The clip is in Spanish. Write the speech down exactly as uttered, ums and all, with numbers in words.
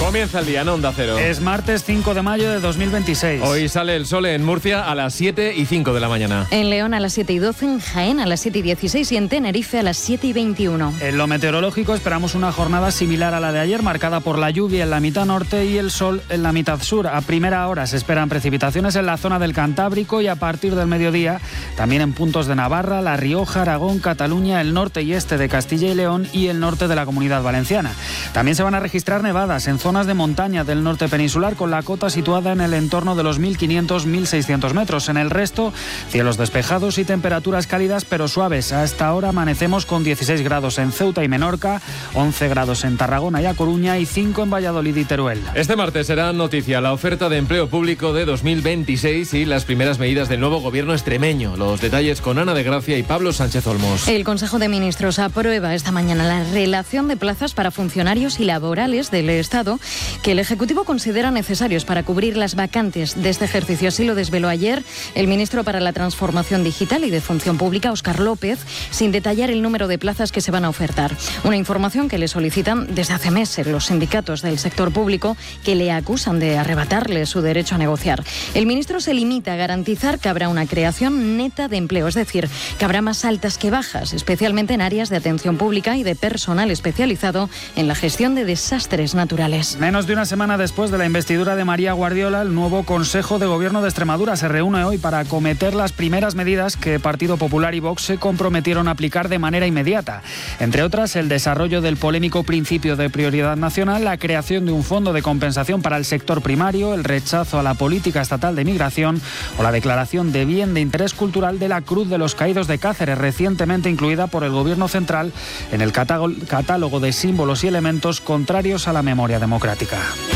Comienza el día en Onda Cero. Es martes cinco de mayo de dos mil veintiséis. Hoy sale el sol en Murcia a las siete y cinco de la mañana. En León a las siete y doce, en Jaén a las siete y dieciséis y en Tenerife a las siete y veintiuno. En lo meteorológico esperamos una jornada similar a la de ayer, marcada por la lluvia en la mitad norte y el sol en la mitad sur. A primera hora se esperan precipitaciones en la zona del Cantábrico y a partir del mediodía también en puntos de Navarra, La Rioja, Aragón, Cataluña, el norte y este de Castilla y León y el norte de la Comunidad Valenciana. También se van a registrar nevadas en zonas de montaña del norte peninsular, con la cota situada en el entorno de los mil quinientos a mil seiscientos metros. En el resto, cielos despejados y temperaturas cálidas pero suaves. A esta hora amanecemos con dieciséis grados en Ceuta y Menorca, once grados en Tarragona y A Coruña y cinco en Valladolid y Teruel. Este martes será noticia la oferta de empleo público de dos mil veintiséis y las primeras medidas del nuevo gobierno extremeño. Los detalles con Ana de Gracia y Pablo Sánchez Olmos. El Consejo de Ministros aprueba esta mañana la relación de plazas para funcionarios y laborales del Estado que el Ejecutivo considera necesarios para cubrir las vacantes de este ejercicio. Así lo desveló ayer el ministro para la Transformación Digital y de Función Pública, Óscar López, sin detallar el número de plazas que se van a ofertar. Una información que le solicitan desde hace meses los sindicatos del sector público, que le acusan de arrebatarle su derecho a negociar. El ministro se limita a garantizar que habrá una creación neta de empleo, es decir, que habrá más altas que bajas, especialmente en áreas de atención pública y de personal especializado en la gestión de desastres naturales. Menos de una semana después de la investidura de María Guardiola, el nuevo Consejo de Gobierno de Extremadura se reúne hoy para acometer las primeras medidas que Partido Popular y Vox se comprometieron a aplicar de manera inmediata. Entre otras, el desarrollo del polémico principio de prioridad nacional, la creación de un fondo de compensación para el sector primario, el rechazo a la política estatal de migración o la declaración de bien de interés cultural de la Cruz de los Caídos de Cáceres, recientemente incluida por el Gobierno central en el catálogo de símbolos y elementos contrarios a la memoria democrática.